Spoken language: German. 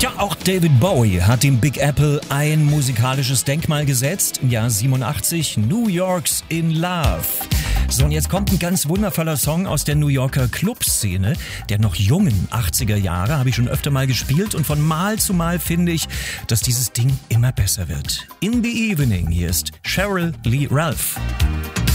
Tja, auch David Bowie hat dem Big Apple ein musikalisches Denkmal gesetzt. Im Jahr 87, New York's in Love. So, und jetzt kommt ein ganz wundervoller Song aus der New Yorker Clubszene, der noch jungen 80er Jahre, habe ich schon öfter mal gespielt, und von Mal zu Mal finde ich, dass dieses Ding immer besser wird. In the Evening, hier ist Cheryl Lee Ralph.